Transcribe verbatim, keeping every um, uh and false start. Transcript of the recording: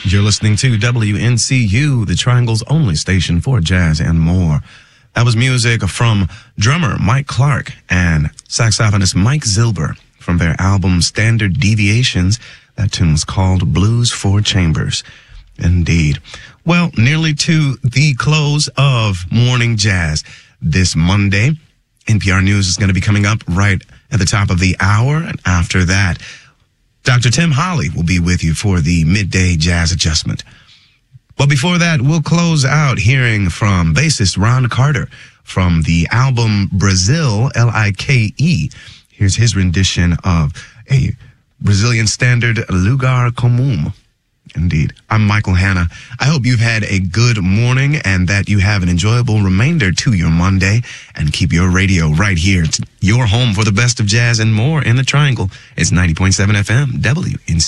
You're listening to W N C U, the Triangle's only station for jazz and more. That was music from drummer Mike Clark and saxophonist Mike Zilber from their album Standard Deviations. That tune was called Blues for Chambers. Indeed. Well, nearly to the close of Morning Jazz this Monday. N P R News is going to be coming up right at the top of the hour. And after that, Doctor Tim Holly will be with you for the Midday Jazz Adjustment. But before that, we'll close out hearing from bassist Ron Carter from the album Brazil, L I K E. Here's his rendition of a Brazilian standard, Lugar Comum. Indeed. I'm Michael Hanna. I hope you've had a good morning and that you have an enjoyable remainder to your Monday. And keep your radio right here. It's your home for the best of jazz and more in the Triangle. It's ninety point seven F M, W N C U.